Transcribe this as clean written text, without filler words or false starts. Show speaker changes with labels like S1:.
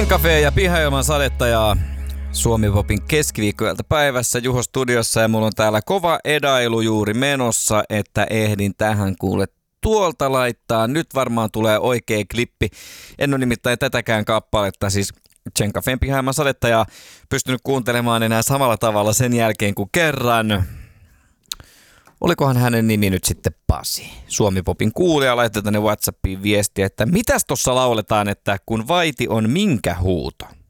S1: Cafe ja Piha ilman sadetta ja Suomi Popin keskiviikkoilta päivässä Juho studiossa ja mulla on täällä kova edailu juuri menossa, että ehdin tähän kuule tuolta laittaa. Nyt varmaan tulee oikea klippi. En ole nimittäin tätäkään kappaletta, siis Cafén Piha ilman sadetta ja pystynyt kuuntelemaan enää samalla tavalla sen jälkeen kuin kerran. Olikohan hänen nimi nyt sitten Pasi? Suomi Popin kuulija laittoi tänne WhatsAppiin viestiä, että mitäs tossa lauletaan, että kun vaiti on minkä huuto?